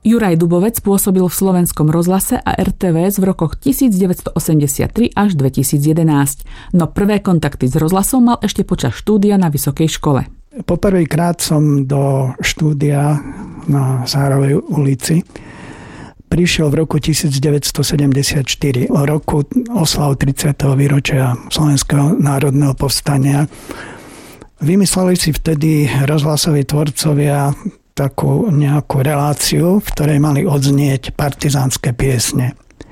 Juraj Dubovec pôsobil v Slovenskom rozhlase a RTVS v rokoch 1983 až 2011. No prvé kontakty s rozhlasom mal ešte počas štúdia na vysokej škole. Poprvýkrát som do štúdia na Zárovej ulici prišiel v roku 1974, o roku oslav 30. výročia Slovenského národného povstania. Vymysleli si vtedy rozhlasoví tvorcovia takú nejakú reláciu, v ktorej mali odznieť partizánske piesne.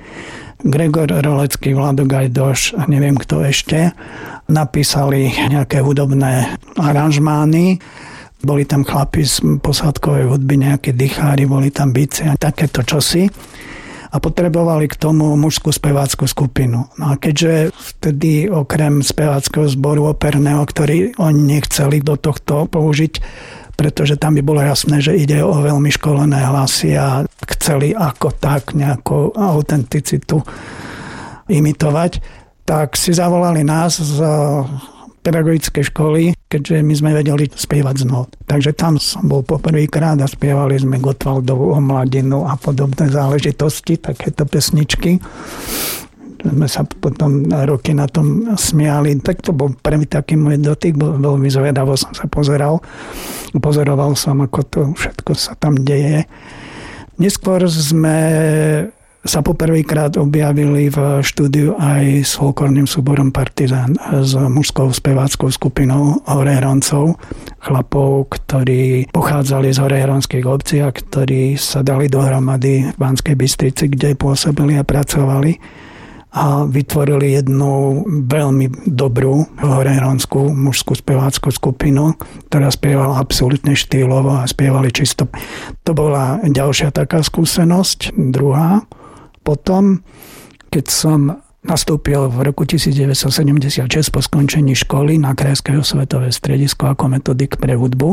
Gregor Rolecký, Vlado Gajdoš a neviem kto ešte napísali nejaké hudobné aranžmány. Boli tam chlapi z posádkovej hudby, nejaké dychári, boli tam bicie a takéto čosi. A potrebovali k tomu mužskú spevácku skupinu. No a keďže vtedy okrem speváckeho zboru operného, ktorý oni nechceli do tohto použiť, pretože tam by bolo jasné, že ide o veľmi školené hlasy a chceli ako tak nejakú autenticitu imitovať, tak si zavolali nás z pedagogickej školy, keďže my sme vedeli spievať z nót. Takže tam som bol poprvýkrát a spievali sme Gottwaldovú Omladinu a podobné záležitosti, takéto pesničky. Sme sa potom roky na tom smiali. Tak to bol prvý taký môj dotyk, veľmi zvedavo som sa pozeral. Pozoroval som, ako to všetko sa tam deje. Neskôr sme sa poprvýkrát objavili v štúdiu aj s folklórnym súborom Partizán, s mužskou speváckou skupinou Horehroncov, chlapov, ktorí pochádzali z horehronských obcí a ktorí sa dali dohromady v Banskej Bystrici, kde pôsobili a pracovali. A vytvorili jednu veľmi dobrú horehronskú mužskú spevácku skupinu, ktorá spievala absolútne štýlovo a spievali čisto. To bola ďalšia taká skúsenosť, druhá. Potom, keď som nastúpil v roku 1976 po skončení školy na Krajské osvetové stredisko ako metodik pre hudbu,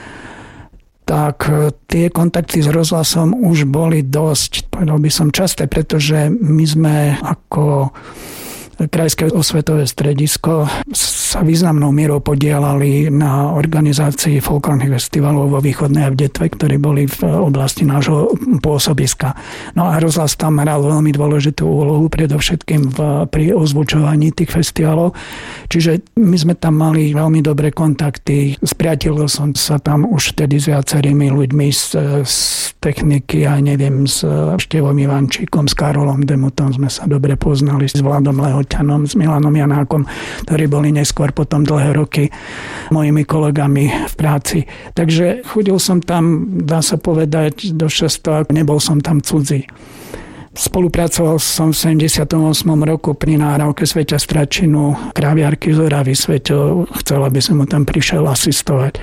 tak tie kontakty s rozhlasom už boli dosť, povedal by som, časté, pretože my sme ako Krajské osvetové stredisko sa významnou mierou podielali na organizácii folklórnych festivalov vo Východnej a v Detve, ktorí boli v oblasti nášho pôsobiska. No a rozhlas tam hral veľmi dôležitú úlohu, predovšetkým pri ozvučovaní tých festivalov. Čiže my sme tam mali veľmi dobré kontakty. Spriateľil som sa tam už vtedy s viacerými ľuďmi z techniky a neviem, s Števom Ivančíkom, s Karolom Demutom sme sa dobre poznali, s Vladom Lehoťanom, s Milanom Janákom, ktorí boli neskôr potom dlhé roky mojimi kolegami v práci. Takže chodil som tam, dá sa povedať, do 600, nebol som tam cudzí. Spolupracoval som v 78. roku pri nahrávke Sveťa Stračinu, Kraviarky z Oravy. Sveťo chcel, aby som mu tam prišiel asistovať.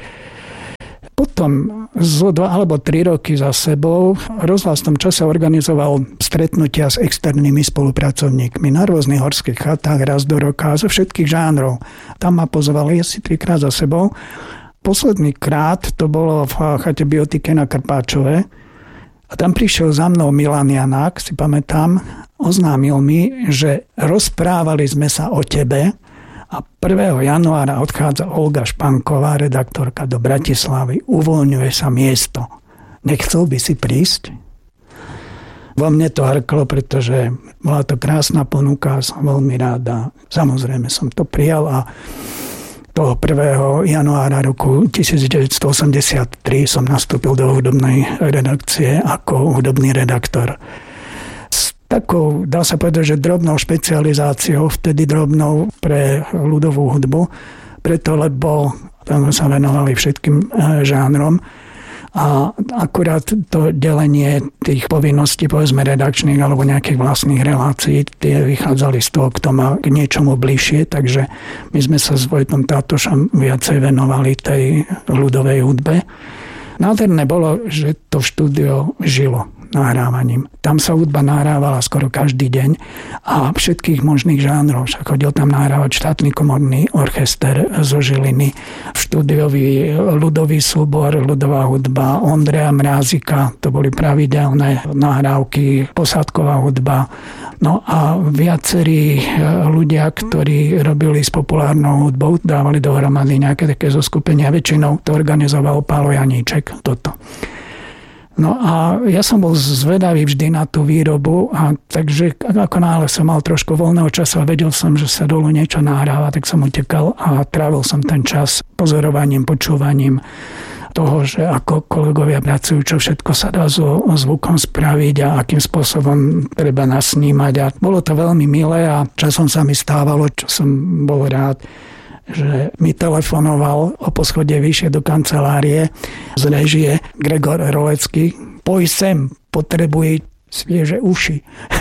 Potom 2 alebo 3 roky za sebou rozhlas v tom čase organizoval stretnutia s externými spolupracovníkmi na rôznych horských chatách raz do roka zo všetkých žánrov. Tam ma pozvali asi 3-krát za sebou. Posledný krát to bolo v chate Biotike na Krpáčove. A tam prišiel za mnou Milan Janák, si pamätám, oznámil mi, že rozprávali sme sa o tebe a 1. januára odchádza Olga Španková, redaktorka, do Bratislavy. Uvoľňuje sa miesto. Nechcel by si prísť? Vo mne to hrklo, pretože bola to krásna ponuka, som veľmi rád. Samozrejme som to prijal a toho 1. januára roku 1983 som nastúpil do hudobnej redakcie ako hudobný redaktor. S takou, dá sa povedať, že drobnou špecializáciou, vtedy drobnou pre ľudovú hudbu, preto lebo tam sa venovali všetkým žánrom. A akurát to delenie tých povinností, povedzme redakčných alebo nejakých vlastných relácií, tie vychádzali z toho, kto má k niečomu bližšie, takže my sme sa s Vojtom Tátošom viacej venovali tej ľudovej hudbe. Nádherné bolo, že to štúdio žilo nahrávaním. Tam sa hudba nahrávala skoro každý deň a všetkých možných žánrov. Však chodil tam nahrávať štátny komorný orchester zo Žiliny, štúdiový ľudový súbor, ľudová hudba, Ondreja Mrázika, to boli pravidelné nahrávky, posádková hudba. No a viacerí ľudia, ktorí robili s populárnou hudbou, dávali dohromady nejaké také zoskupenia. Väčšinou to organizoval Pálo Janíček, toto. No a ja som bol zvedavý vždy na tú výrobu a takže ako náhle som mal trošku voľného času a vedel som, že sa dolu niečo nahráva, tak som utekal a trávil som ten čas pozorovaním, počúvaním toho, že ako kolegovia pracujú, čo všetko sa dá so zvukom spraviť a akým spôsobom treba nasnímať. A bolo to veľmi milé a časom sa mi stávalo, čo som bol rád, že mi telefonoval o poschodie vyššie do kancelárie z réžie Gregor Rolecký. Poj sem, potrebuje svieže uši.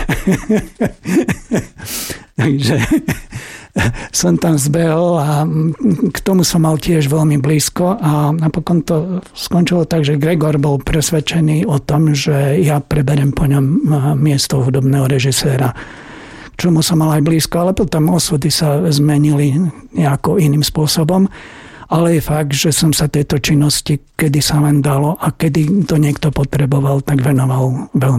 Takže som tam zbehol a k tomu som mal tiež veľmi blízko a napokon to skončilo tak, že Gregor bol presvedčený o tom, že ja preberiem po ňom miesto hudobného režiséra, čomu som mal aj blízko, ale potom osudy sa zmenili nejako iným spôsobom. Ale je fakt, že som sa tejto činnosti, kedy sa len dalo a kedy to niekto potreboval, tak venoval veľmi